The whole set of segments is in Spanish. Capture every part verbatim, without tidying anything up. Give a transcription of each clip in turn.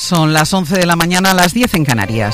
Son las once de la mañana, a las diez en Canarias.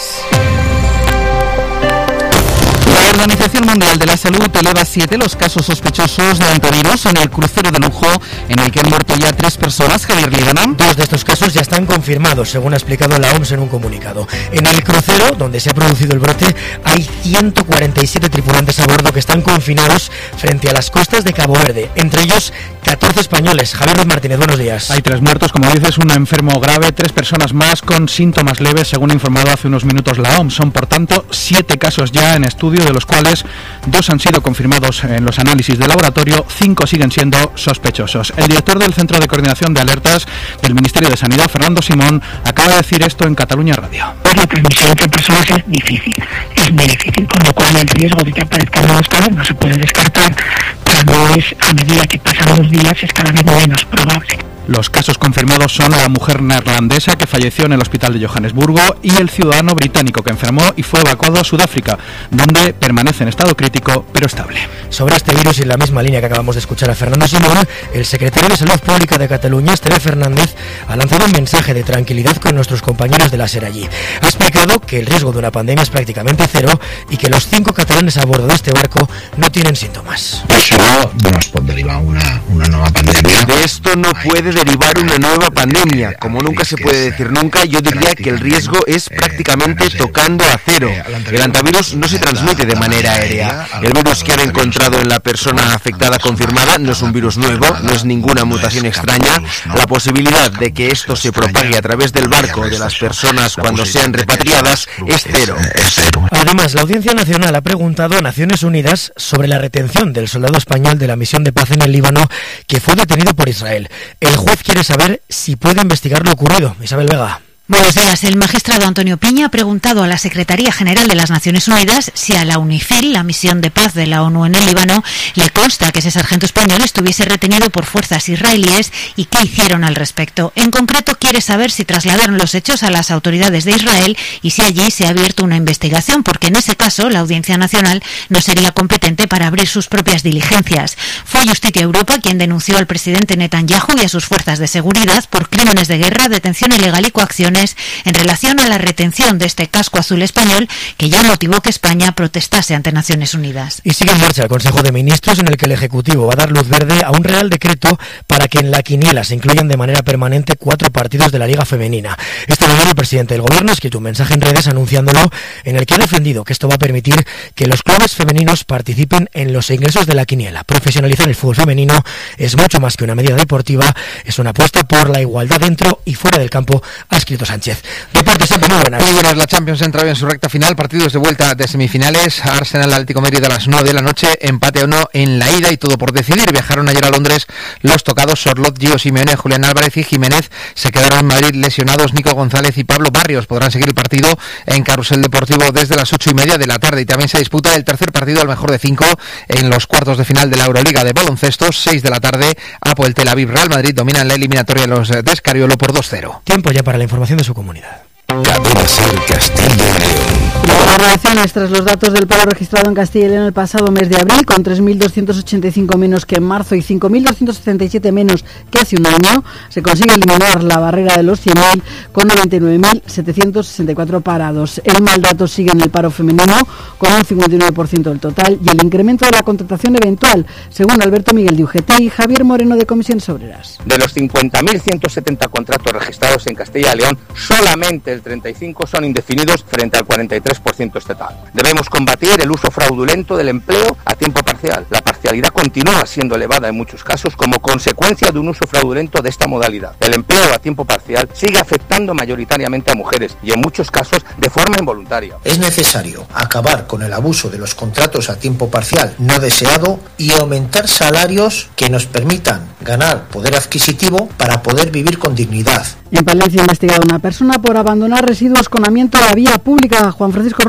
La Organización Mundial de la Salud eleva a siete los casos sospechosos de antivirus en el crucero de lujo en el que han muerto ya tres personas. Javier Líbana. Dos de estos casos ya están confirmados, según ha explicado la O M S en un comunicado. En el crucero, donde se ha producido el brote, hay ciento cuarenta y siete tripulantes a bordo que están confinados frente a las costas de Cabo Verde, entre ellos catorce españoles. Javier Ruiz Martínez, buenos días. Hay tres muertos, como dices, un enfermo grave, tres personas más con síntomas leves, según ha informado hace unos minutos la O M S. Son, por tanto, siete casos ya en estudio, de los cuales dos han sido confirmados en los análisis de laboratorio, cinco siguen siendo sospechosos. El director del Centro de Coordinación de Alertas del Ministerio de Sanidad, Fernando Simón, acaba de decir esto en Cataluña Radio. Pues la transmisión entre personas es difícil, es muy difícil, con lo cual el riesgo de que aparezcan nuevos casos no se puede descartar, pero no es, a medida que pasan los días, es cada vez menos probable. Los casos confirmados son la mujer neerlandesa que falleció en el hospital de Johannesburgo y el ciudadano británico que enfermó y fue evacuado a Sudáfrica, donde permanece en estado crítico pero estable. Sobre este virus y en la misma línea que acabamos de escuchar a Fernando Simón, el secretario de Salud Pública de Cataluña, Esteve Fernández, ha lanzado un mensaje de tranquilidad con nuestros compañeros de la SER allí. Ha explicado que el riesgo de una pandemia es prácticamente cero y que los cinco catalanes a bordo de este barco no tienen síntomas. Eso nos puede derivar una, una nueva pandemia. De esto no puede derivar una nueva pandemia. Como nunca se puede decir nunca, yo diría que el riesgo es prácticamente tocando a cero. El antivirus no se transmite de manera aérea. El virus que han encontrado en la persona afectada confirmada no es un virus nuevo, no es ninguna mutación extraña. La posibilidad de que esto se propague a través del barco de las personas cuando sean repatriadas es cero. Además, la Audiencia Nacional ha preguntado a Naciones Unidas sobre la retención del soldado español de la misión de paz en el Líbano que fue detenido por Israel. El juez quiere saber si puede investigar lo ocurrido. Isabel Vega. Buenos días. El magistrado Antonio Piña ha preguntado a la Secretaría General de las Naciones Unidas si a la UNIFIL, la misión de paz de la ONU en el Líbano, le consta que ese sargento español estuviese retenido por fuerzas israelíes y qué hicieron al respecto. En concreto, quiere saber si trasladaron los hechos a las autoridades de Israel y si allí se ha abierto una investigación, porque en ese caso la Audiencia Nacional no sería competente para abrir sus propias diligencias. Fue Justicia Europa quien denunció al presidente Netanyahu y a sus fuerzas de seguridad por crímenes de guerra, detención ilegal y coacción en relación a la retención de este casco azul español, que ya motivó que España protestase ante Naciones Unidas. Y sigue en marcha el Consejo de Ministros, en el que el Ejecutivo va a dar luz verde a un Real Decreto para que en la quiniela se incluyan de manera permanente cuatro partidos de la Liga Femenina. Esta mañana el presidente del Gobierno ha escrito un mensaje en redes anunciándolo, en el que ha defendido que esto va a permitir que los clubes femeninos participen en los ingresos de la quiniela. Profesionalizar el fútbol femenino es mucho más que una medida deportiva, es una apuesta por la igualdad dentro y fuera del campo, ha escrito Sánchez. Deportes, muy buenas. Muy buenas. La Champions entra hoy en su recta final. Partidos de vuelta de semifinales. Arsenal Atlético de Madrid a las nueve de la noche. Empate a uno en la ida y todo por decidir. Viajaron ayer a Londres los tocados Sorloth, Gio Simeone, Julián Álvarez y Jiménez. Se quedaron en Madrid lesionados Nico González y Pablo Barrios. Podrán seguir el partido en Carrusel Deportivo desde las ocho y media de la tarde. Y también se disputa el tercer partido al mejor de cinco en los cuartos de final de la Euroliga de baloncesto. seis de la tarde. Apoel Tel Aviv Real Madrid dominan la eliminatoria de los de Escariolo por dos cero. Tiempo ya para la información de su comunidad. Cadena SER Castilla y León. Las valoraciones tras los datos del paro registrado en Castilla y León el pasado mes de abril, con tres mil doscientos ochenta y cinco menos que en marzo y cinco mil doscientos setenta y siete menos que hace un año, se consigue eliminar la barrera de los cien mil con noventa y nueve mil setecientos sesenta y cuatro parados. El mal dato sigue en el paro femenino, con un cincuenta y nueve por ciento del total, y el incremento de la contratación eventual, según Alberto Miguel de U G T y Javier Moreno de Comisiones Obreras. De los cincuenta mil ciento setenta contratos registrados en Castilla y León, solamente el treinta y cinco son indefinidos frente al cuarenta y tres por ciento estatal. Debemos combatir el uso fraudulento del empleo a tiempo parcial. La parcialidad continúa siendo elevada en muchos casos como consecuencia de un uso fraudulento de esta modalidad. El empleo a tiempo parcial sigue afectando mayoritariamente a mujeres y en muchos casos de forma involuntaria. Es necesario acabar con el abuso de los contratos a tiempo parcial no deseado y aumentar salarios que nos permitan ganar poder adquisitivo para poder vivir con dignidad. En Palencia ha investigado a una persona por abandonar residuos con amianto a la vía pública. Juan Francisco Rojo.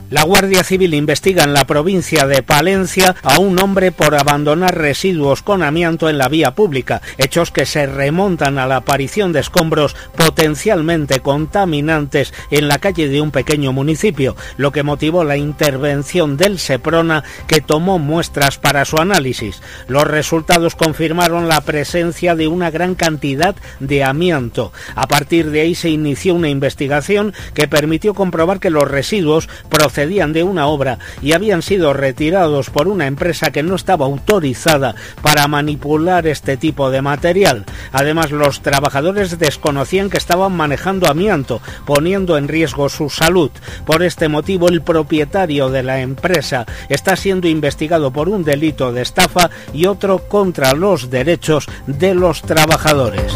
La Guardia Civil investiga en la provincia de Palencia a un hombre por abandonar residuos con amianto en la vía pública, hechos que se remontan a la aparición de escombros potencialmente contaminantes en la calle de un pequeño municipio, lo que motivó la intervención del Seprona, que tomó muestras para su análisis. Los resultados confirmaron la presencia de una gran cantidad de amianto. A partir de ahí se inició una investigación que permitió comprobar que los residuos procedían de una obra y habían sido retirados por una empresa que no estaba autorizada para manipular este tipo de material. Además, los trabajadores desconocían que estaban manejando amianto, poniendo en riesgo su salud. Por este motivo, el propietario de la empresa está siendo investigado por un delito de estafa y otro contra los derechos de los trabajadores.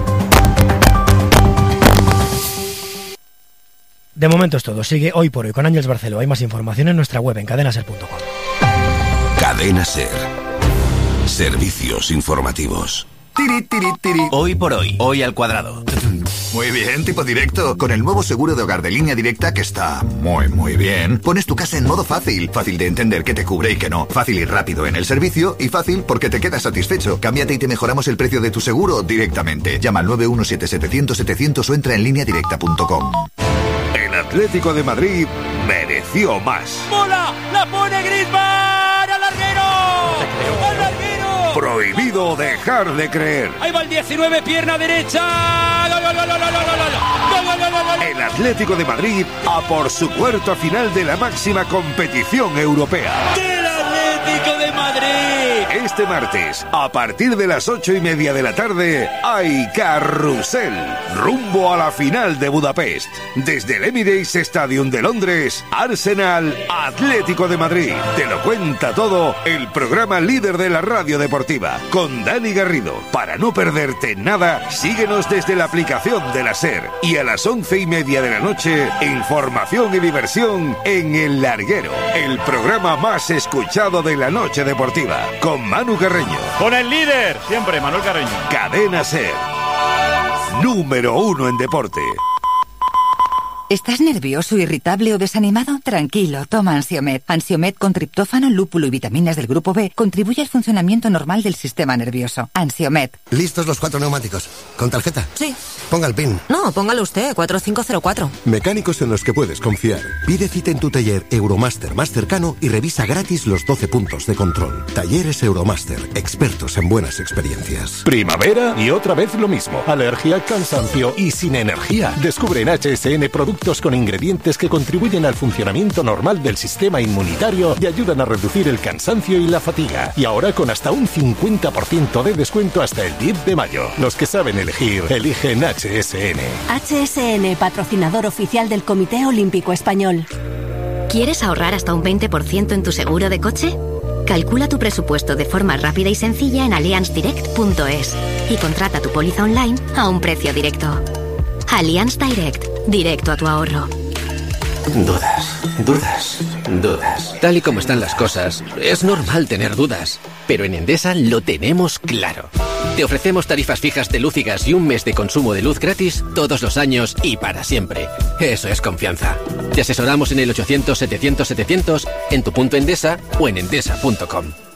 De momento es todo. Sigue Hoy por Hoy con Ángeles Barceló. Hay más información en nuestra web en cadena ser punto com. Cadena Ser. Servicios informativos. Tiri, tiri, tiri. Hoy por hoy, hoy al cuadrado. Muy bien, tipo directo. Con el nuevo seguro de hogar de Línea Directa, que está muy, muy bien, pones tu casa en modo fácil. Fácil de entender qué te cubre y qué no. Fácil y rápido en el servicio y fácil porque te quedas satisfecho. Cámbiate y te mejoramos el precio de tu seguro directamente. Llama al nueve uno siete siete cero cero setecientos o entra en línea directa punto com. El Atlético de Madrid mereció más. ¡Bola! ¡La pone Griezmann! ¡Al larguero! ¡Al larguero! Prohibido dejar de creer. Ahí va el diecinueve, pierna derecha. ¡Gol, gol, gol, gol, gol, gol, gol, gol, gol, gol! El Atlético de Madrid a por su cuarta final de la máxima competición europea. ¡Del Atlético de Madrid! Este martes, a partir de las ocho y media de la tarde, hay carrusel, rumbo a la final de Budapest. Desde el Emirates Stadium de Londres, Arsenal, Atlético de Madrid. Te lo cuenta todo el programa líder de la radio deportiva, con Dani Garrido. Para no perderte nada, síguenos desde la aplicación de la SER. Y a las once y media de la noche, información y diversión en El Larguero, el programa más escuchado de la noche deportiva, con Manu Carreño. Con el líder, siempre, Manuel Carreño. Cadena SER. Número uno en deporte. ¿Estás nervioso, irritable o desanimado? Tranquilo, toma Ansiomed. Ansiomed con triptófano, lúpulo y vitaminas del grupo B contribuye al funcionamiento normal del sistema nervioso. Ansiomed. ¿Listos los cuatro neumáticos? ¿Con tarjeta? Sí. Ponga el PIN. No, póngalo usted, cuatro cinco cero cuatro. Mecánicos en los que puedes confiar. Pide cita en tu taller Euromaster más cercano y revisa gratis los doce puntos de control. Talleres Euromaster, expertos en buenas experiencias. Primavera y otra vez lo mismo. Alergia, cansancio y sin energía. Descubre en H S N productos con ingredientes que contribuyen al funcionamiento normal del sistema inmunitario y ayudan a reducir el cansancio y la fatiga. Y ahora con hasta un cincuenta por ciento de descuento hasta el diez de mayo. Los que saben elegir, eligen H S N. H S N, patrocinador oficial del Comité Olímpico Español. ¿Quieres ahorrar hasta un veinte por ciento en tu seguro de coche? Calcula tu presupuesto de forma rápida y sencilla en allianz direct punto es y contrata tu póliza online a un precio directo. Allianz Direct, directo a tu ahorro. Dudas, dudas, dudas. Tal y como están las cosas, es normal tener dudas, pero en Endesa lo tenemos claro. Te ofrecemos tarifas fijas de luz y gas y un mes de consumo de luz gratis todos los años y para siempre. Eso es confianza. Te asesoramos en el ochocientos setecientos setecientos, en tu punto Endesa o en endesa punto com.